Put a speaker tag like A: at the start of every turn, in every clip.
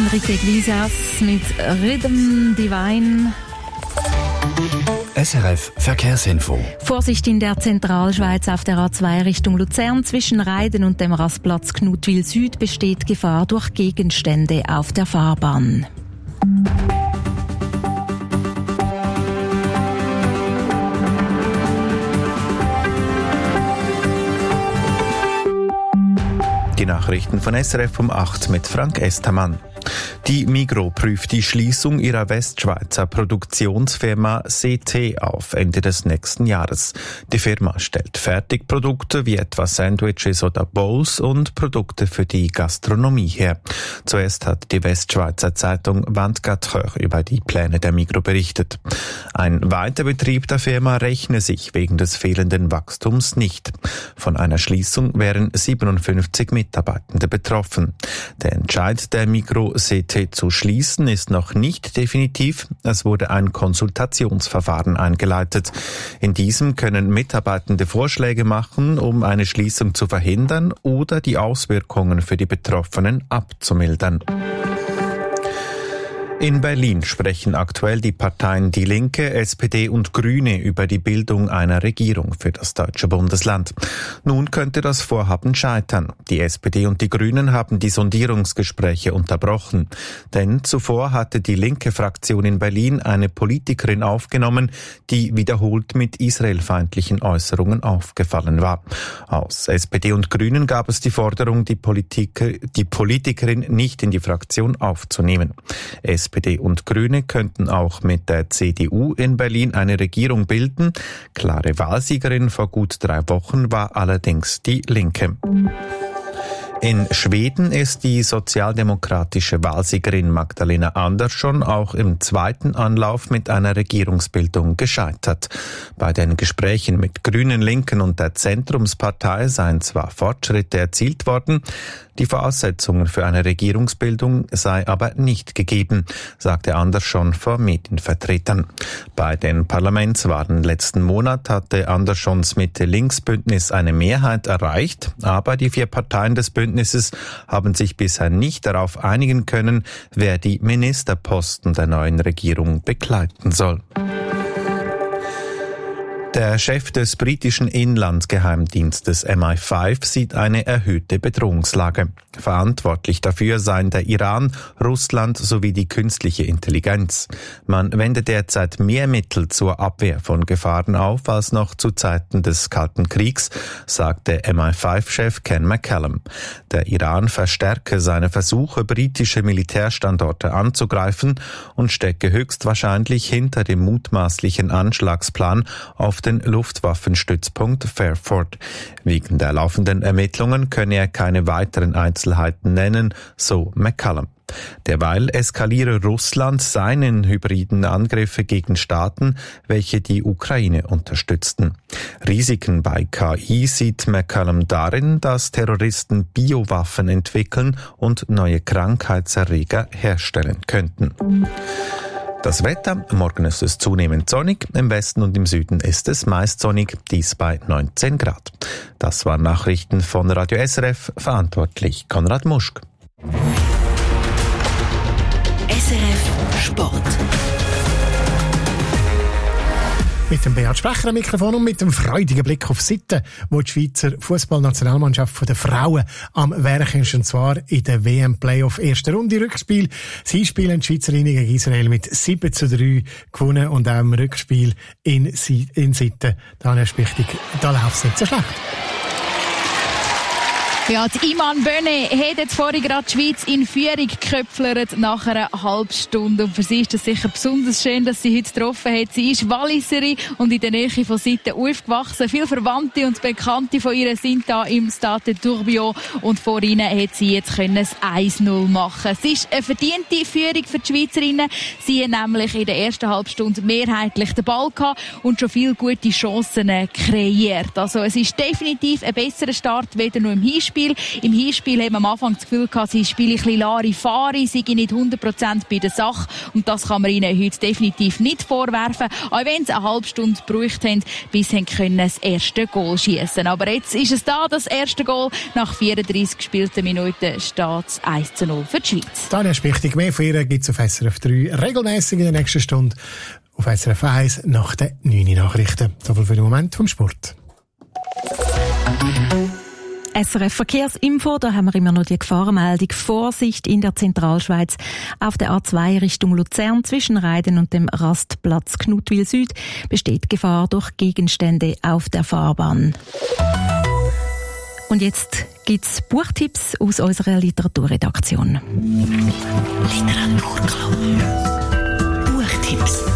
A: Enrique Iglesias mit Rhythm Divine.
B: SRF Verkehrsinfo.
A: Vorsicht in der Zentralschweiz auf der A2 Richtung Luzern. Zwischen Reiden und dem Rastplatz Knutwil Süd besteht Gefahr durch Gegenstände auf der Fahrbahn.
C: Die Nachrichten von SRF um 8 mit Frank Estermann. Die Migro prüft die Schließung ihrer Westschweizer Produktionsfirma CT auf Ende des nächsten Jahres. Die Firma stellt Fertigprodukte wie etwa Sandwiches oder Bowls und Produkte für die Gastronomie her. Zuerst hat die Westschweizer Zeitung 24 Heures über die Pläne der Migro berichtet. Ein Weiterbetrieb der Firma rechne sich wegen des fehlenden Wachstums nicht. Von einer Schließung wären 57 Mitarbeitende betroffen. Der Entscheid der Migro CT zu schließen ist noch nicht definitiv. Es wurde ein Konsultationsverfahren eingeleitet. In diesem können Mitarbeitende Vorschläge machen, um eine Schließung zu verhindern oder die Auswirkungen für die Betroffenen abzumildern. In Berlin sprechen aktuell die Parteien Die Linke, SPD und Grüne über die Bildung einer Regierung für das deutsche Bundesland. Nun könnte das Vorhaben scheitern. Die SPD und die Grünen haben die Sondierungsgespräche unterbrochen. Denn zuvor hatte die linke Fraktion in Berlin eine Politikerin aufgenommen, die wiederholt mit israelfeindlichen Äußerungen aufgefallen war. Aus SPD und Grünen gab es die Forderung, die Politikerin nicht in die Fraktion aufzunehmen. SPD und Grüne könnten auch mit der CDU in Berlin eine Regierung bilden. Klare Wahlsiegerin vor gut 3 Wochen war allerdings die Linke. In Schweden ist die sozialdemokratische Wahlsiegerin Magdalena Andersson auch im zweiten Anlauf mit einer Regierungsbildung gescheitert. Bei den Gesprächen mit Grünen, Linken und der Zentrumspartei seien zwar Fortschritte erzielt worden, die Voraussetzungen für eine Regierungsbildung sei aber nicht gegeben, sagte Andersson vor Medienvertretern. Bei den Parlamentswahlen letzten Monat hatte Anderssons Mitte-Links-Bündnis eine Mehrheit erreicht, aber die 4 Parteien des Bündnisses haben sich bisher nicht darauf einigen können, wer die Ministerposten der neuen Regierung begleiten soll. Der Chef des britischen Inlandsgeheimdienstes MI5 sieht eine erhöhte Bedrohungslage. Verantwortlich dafür seien der Iran, Russland sowie die künstliche Intelligenz. Man wende derzeit mehr Mittel zur Abwehr von Gefahren auf als noch zu Zeiten des Kalten Kriegs, sagte MI5-Chef Ken McCallum. Der Iran verstärke seine Versuche, britische Militärstandorte anzugreifen und stecke höchstwahrscheinlich hinter dem mutmaßlichen Anschlagsplan auf den Luftwaffenstützpunkt Fairford. Wegen der laufenden Ermittlungen könne er keine weiteren Einzelheiten nennen, so McCallum. Derweil eskaliere Russland seine hybriden Angriffe gegen Staaten, welche die Ukraine unterstützten. Risiken bei KI sieht McCallum darin, dass Terroristen Biowaffen entwickeln und neue Krankheitserreger herstellen könnten. Das Wetter, morgen ist es zunehmend sonnig, im Westen und im Süden ist es meist sonnig, dies bei 19 Grad. Das waren Nachrichten von Radio SRF, verantwortlich Konrad Muschk.
A: SRF Sport.
D: Mit dem Beat Sprecher am Mikrofon und mit dem freudigen Blick auf die Seite, wo die Schweizer Fußballnationalmannschaft der Frauen am Werk ist, und zwar in der WM-Playoff erste Runde Rückspiel. Sie spielen die Schweizerinnen gegen Israel mit 7:3 gewonnen und auch im Rückspiel in Sitten. Daniel Spichtig, da läuft es nicht so schlecht.
E: Ja, die Iman Böne hat jetzt vorhin gerade die Schweiz in Führung geköpflert nach einer halben Stunde. Und für sie ist es sicher besonders schön, dass sie heute getroffen hat. Sie ist Walliserin und in der Nähe von Sitten aufgewachsen. Viele Verwandte und Bekannte von ihr sind da im Stade Tourbillon. Und vor ihnen hat sie jetzt das 1:0 machen. Es ist eine verdiente Führung für die Schweizerinnen. Sie haben nämlich in der ersten Halbstunde mehrheitlich den Ball gehabt und schon viele gute Chancen kreiert. Also es ist definitiv ein besserer Start, weder nur im Hinspiel Rückspiel. Im Hinspiel haben wir am Anfang das Gefühl gehabt, sie spielen ein bisschen Larifari, sie sind nicht 100% bei der Sache. Und das kann man ihnen heute definitiv nicht vorwerfen. Auch wenn sie eine halbe Stunde gebraucht haben, bis sie das erste Goal schiessen. Aber jetzt ist es da, das erste Goal. Nach 34 gespielten Minuten steht es 1:0 für die Schweiz.
D: Tanja Spichtig, mehr von ihr gibt es auf SRF 3 regelmäßig in der nächsten Stunde. Auf SRF 1 nach den 9 Nachrichten. Soviel für den Moment vom Sport.
A: SRF Verkehrsinfo, da haben wir immer noch die Gefahrenmeldung. Vorsicht in der Zentralschweiz. Auf der A2 Richtung Luzern zwischen Reiden und dem Rastplatz Knutwil Süd besteht Gefahr durch Gegenstände auf der Fahrbahn. Und jetzt gibt's Buchtipps aus unserer Literaturredaktion.
B: Literaturclub. Buchtipps.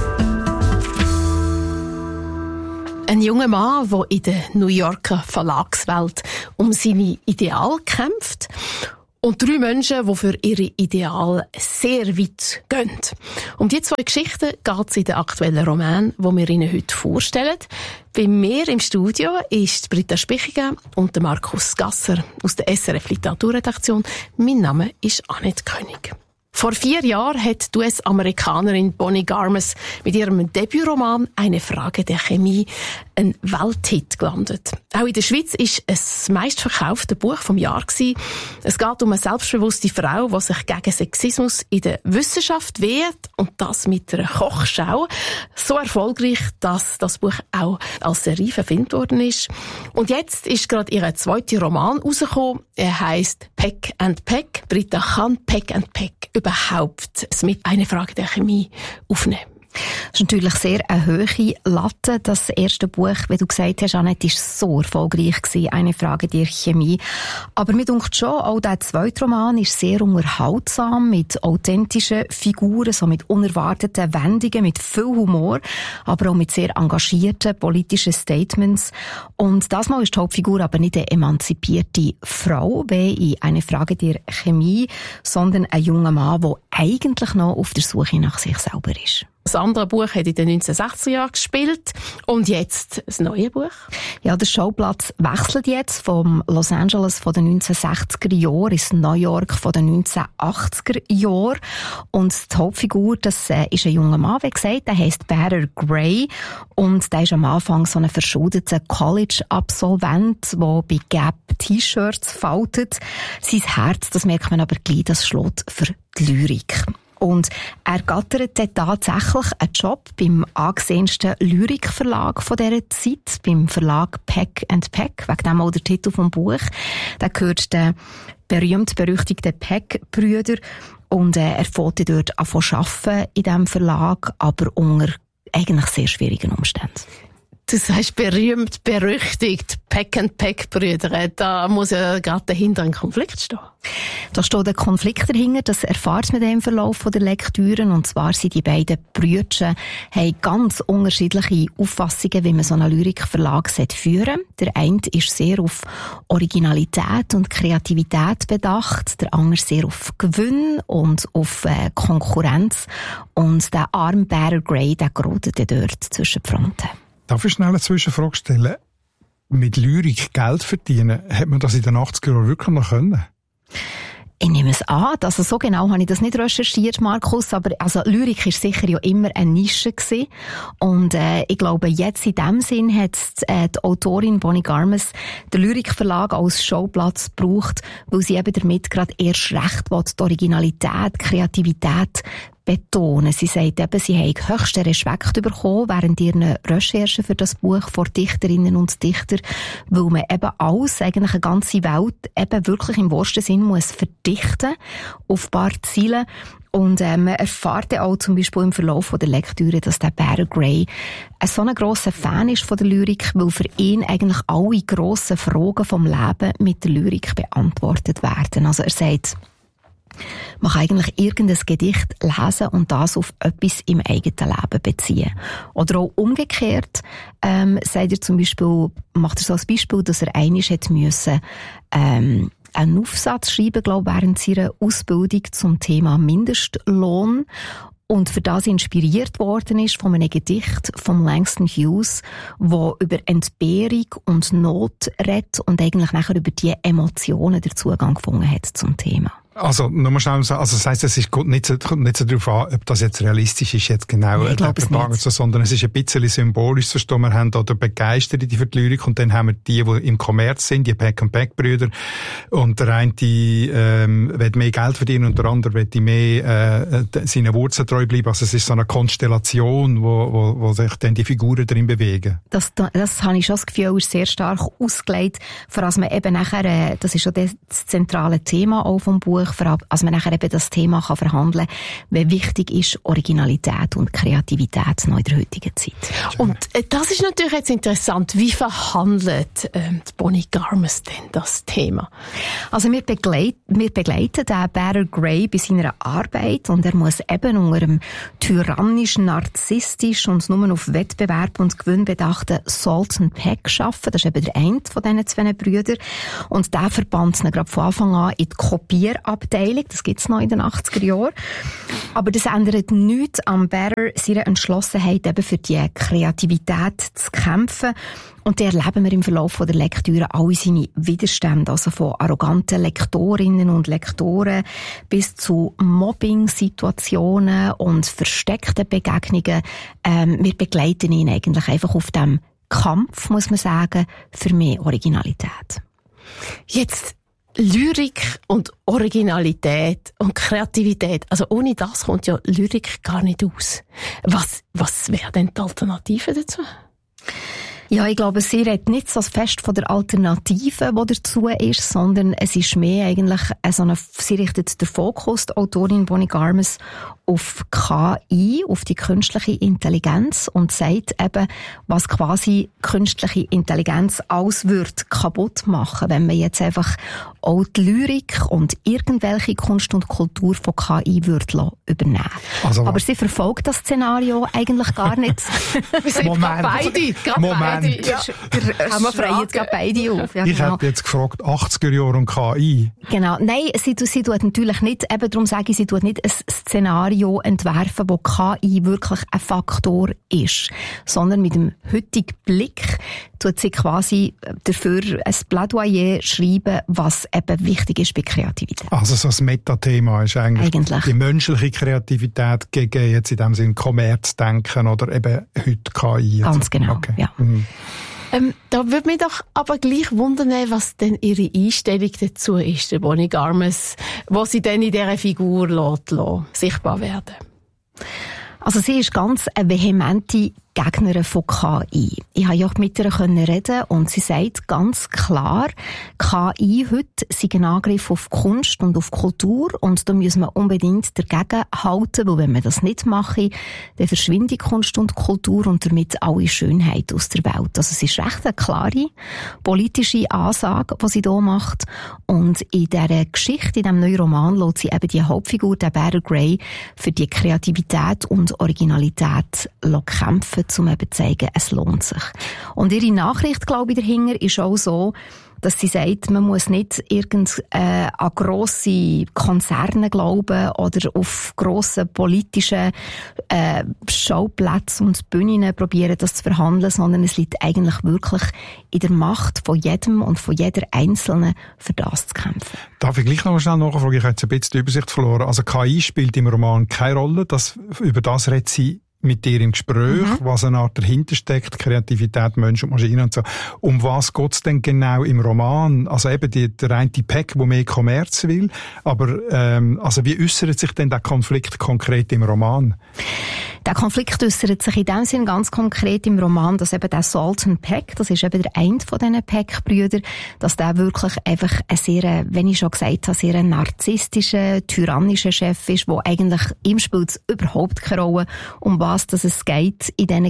B: Ein junger Mann, der in der New Yorker Verlagswelt um seine Ideale kämpft. Und 3 Menschen, die für ihre Ideale sehr weit gehen. Um die 2 Geschichten geht es in den aktuellen Roman, die wir Ihnen heute vorstellen. Bei mir im Studio ist Britta Spichiger und der Markus Gasser aus der SRF Literaturredaktion. Mein Name ist Annette König. Vor 4 Jahren hat die US-Amerikanerin Bonnie Garmus mit ihrem Debütroman «Eine Frage der Chemie» ein Welthit gelandet. Auch in der Schweiz war es das meistverkaufte Buch vom Jahr gewesen. Es geht um eine selbstbewusste Frau, die sich gegen Sexismus in der Wissenschaft wehrt und das mit einer Kochschau. So erfolgreich, dass das Buch auch als Serie verfilmt worden ist. Und jetzt ist gerade ihr zweiter Roman rausgekommen. Er heisst «Peck and Peck». Britta, kann «Peck and Peck» überhaupt mit «Eine Frage der Chemie» aufnehmen?
F: Das ist natürlich sehr eine hohe Latte. Das erste Buch, wie du gesagt hast, Annette, ist so erfolgreich gewesen. «Eine Frage der Chemie». Aber mir denkt schon, auch der zweite Roman ist sehr unterhaltsam, mit authentischen Figuren, so mit unerwarteten Wendungen, mit viel Humor, aber auch mit sehr engagierten politischen Statements. Und das Mal ist die Hauptfigur aber nicht eine emanzipierte Frau, wie in «Eine Frage der Chemie», sondern ein junger Mann, der eigentlich noch auf der Suche nach sich selber ist.
B: Das andere Buch hat in den 1960er Jahren gespielt. Und jetzt ein neues Buch?
F: Ja, der Schauplatz wechselt jetzt vom Los Angeles von den 1960er Jahren ins New York von den 1980er Jahren. Und die Hauptfigur, das ist ein junger Mann, wie gesagt, der heisst Better Gray. Und der ist am Anfang so ein verschuldeter College-Absolvent, der bei Gap T-Shirts faltet. Sein Herz, das merkt man aber gleich, das schlägt für die Lyrik. Und er gattert dann tatsächlich einen Job beim angesehensten Lyrikverlag von dieser Zeit, beim Verlag Peck and Peck, wegen dem auch der Titel vom Buch. Der gehört den berühmt-berüchtigten Peck-Brüdern und er fährt dort an arbeiten in diesem Verlag, aber unter eigentlich sehr schwierigen Umständen.
B: Du sagst berühmt, berüchtigt, Peck and Peck Brüder. Da muss ja gerade dahinter ein Konflikt stehen.
F: Da steht ein Konflikt dahinter, das erfahrt man im Verlauf der Lektüren. Und zwar sind die beiden Brüder haben ganz unterschiedliche Auffassungen, wie man so einen Lyrikverlag führen sollte. Der eine ist sehr auf Originalität und Kreativität bedacht, der andere sehr auf Gewinn und auf Konkurrenz. Und der arme Better Gray, der gerät dort zwischen die Fronten.
G: Darf ich schnell eine Zwischenfrage stellen? Mit Lyrik Geld verdienen, hat man das in den 80er Jahren wirklich noch können?
F: Ich nehme es an, also so genau habe ich das nicht recherchiert, Markus, aber also Lyrik ist sicher ja immer eine Nische gewesen. Und ich glaube, jetzt in dem Sinn hat die Autorin Bonnie Garmus den Lyrikverlag als Schauplatz gebraucht, weil sie eben damit gerade erst recht die Originalität, Kreativität betonen. Sie sagt eben, sie haben höchsten Respekt bekommen während ihren Recherchen für das Buch vor Dichterinnen und Dichtern, weil man eben alles, eigentlich eine ganze Welt, eben wirklich im wahrsten Sinn muss verdichten auf ein paar Ziele. Und man erfährt auch zum Beispiel im Verlauf der Lektüre, dass der Better Gray so ein grosser Fan ist von der Lyrik, weil für ihn eigentlich alle grossen Fragen vom Leben mit der Lyrik beantwortet werden. Also er sagt, man kann eigentlich irgendein Gedicht lesen und das auf etwas im eigenen Leben beziehen. Oder auch umgekehrt, sagt er zum Beispiel, macht er so als Beispiel, dass er einmal hätte müssen, einen Aufsatz schreiben, glaube ich, während seiner Ausbildung zum Thema Mindestlohn. und für das inspiriert worden ist von einem Gedicht von Langston Hughes, wo über Entbehrung und Not redet und eigentlich nachher über die Emotionen den Zugang gefunden hat zum Thema.
G: Also, nochmal schnell sagen, also das heisst, es kommt nicht so darauf an, ob das jetzt realistisch ist, jetzt genau, so, sondern es ist ein bisschen symbolisch, so wir haben da den Begeisterten für die Lyrik und dann haben wir die im Kommerz sind, die Pack-and-Pack-Brüder und der eine, will mehr Geld verdienen und der andere will mehr, seinen Wurzeln treu bleiben. Also es ist so eine Konstellation, wo sich dann die Figuren drin bewegen.
F: Das habe ich schon das Gefühl, ist sehr stark ausgelegt, vor allem man eben nachher, das ist schon das zentrale Thema auch vom Buch, als man nachher eben das Thema kann verhandeln kann, wie wichtig ist Originalität und Kreativität noch in der heutigen Zeit.
B: Und das ist natürlich jetzt interessant. Wie verhandelt Bonnie Garmus denn das Thema?
F: Also wir begleiten den Better Gray bei seiner Arbeit und er muss eben unter einem tyrannisch, narzisstisch und nur auf Wettbewerb und Gewinn bedachten Sultan Peck arbeiten. Das ist eben der eine von diesen zwei Brüdern. Und der verbannt ihn gerade von Anfang an in die Kopierabteilung. Das gibt's noch in den 80er Jahren. Aber das ändert nichts am Better seiner Entschlossenheit, eben für die Kreativität zu kämpfen. Und da erleben wir im Verlauf der Lektüre alle seine Widerstände, also von arroganten Lektorinnen und Lektoren bis zu Mobbing-Situationen und versteckten Begegnungen. Wir begleiten ihn eigentlich einfach auf dem Kampf, muss man sagen, für mehr Originalität.
B: Jetzt Lyrik und Originalität und Kreativität. Also ohne das kommt ja Lyrik gar nicht aus. Was wäre denn die Alternative dazu?
F: Ja, ich glaube, sie redet nicht so fest von der Alternative, die dazu ist, sondern es ist mehr eigentlich sie richtet den Fokus, die Autorin Bonnie Garmus, auf KI, auf die künstliche Intelligenz und sagt eben, was quasi künstliche Intelligenz alles wird kaputt machen, wenn man jetzt einfach auch die Lyrik und irgendwelche Kunst und Kultur von KI würde übernehmen. Also, aber sie verfolgt das Szenario eigentlich gar nicht.
G: Moment.
B: Beide. Ja.
F: Haben wir frei jetzt gerade beide auf. Ja,
G: ich hätte jetzt gefragt, 80er Jahre und KI.
F: Genau. Nein, sie tut natürlich nicht, eben darum sage ich, sie tut nicht ein Szenario entwerfen, wo KI wirklich ein Faktor ist, sondern mit dem heutigen Blick tut sie quasi dafür ein Plädoyer schreiben, was eben wichtig ist bei Kreativität.
G: Also so das Metathema ist eigentlich die menschliche Kreativität gegen jetzt in dem Sinne Kommerzdenken oder eben heute KI.
F: Ganz genau, okay. Ja.
G: Mhm.
B: Da würde mich doch aber gleich wundern, was denn ihre Einstellung dazu ist, der Bonnie Garmus, wo sie dann in dieser Figur lässt sichtbar werden.
F: Also sie ist ganz eine vehemente Gegnerin von KI. Ich habe ja auch mit ihr reden und sie sagt ganz klar, KI heute sei ein Angriff auf Kunst und auf Kultur und da müssen wir unbedingt dagegen halten, weil wenn wir das nicht machen, dann verschwindet Kunst und Kultur und damit alle Schönheit aus der Welt. Also es ist recht eine klare politische Ansage, die sie hier macht und in dieser Geschichte, in diesem neuen Roman, lässt sie eben die Hauptfigur, der Better Gray, für die Kreativität und Originalität kämpfen, um eben zu zeigen, es lohnt sich. Und ihre Nachricht, glaube ich, dahinter ist auch so, dass sie sagt, man muss nicht an grosse Konzerne glauben oder auf grosse politische Schauplätze und Bühnen probieren, das zu verhandeln, sondern es liegt eigentlich wirklich in der Macht von jedem und von jeder Einzelnen, für das zu kämpfen.
G: Darf ich gleich noch schnell nachfragen? Ich habe jetzt ein bisschen die Übersicht verloren. Also KI spielt im Roman keine Rolle. Über das redet sie mit dir im Gespräch, was eine Art dahinter steckt, Kreativität, Mensch und Maschine und so. Um was geht's denn genau im Roman? Also eben der eine Pack, der mehr Kommerz will, aber also wie äußert sich denn der Konflikt konkret im Roman?
F: Der Konflikt äußert sich in dem Sinn ganz konkret im Roman, dass eben der Sultan Peck, das ist eben der eine von diesen Peck-Brüdern, dass der wirklich einfach ein sehr, wenn ich schon gesagt habe, sehr narzisstischer, tyrannischer Chef ist, wo eigentlich ihm spielt es überhaupt keine Rolle, um was dass es geht in diesen